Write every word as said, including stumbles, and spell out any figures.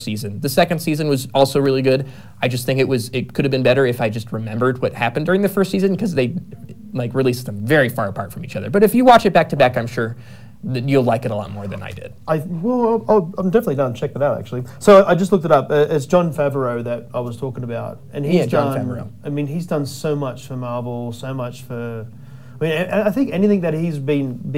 season. The second season was also really good. I just think it was it could have been better if I just remembered what happened during the first season, because they like released them very far apart from each other. But if you watch it back to back, I'm sure that you'll like it a lot more than I did. I well, I'll, I'm definitely down to check that out actually. So I just looked it up. Uh, it's Jon Favreau that I was talking about, and he's Yeah, Jon done. Favreau. I mean, he's done so much for Marvel, so much for. I mean, I, I think anything that he's been.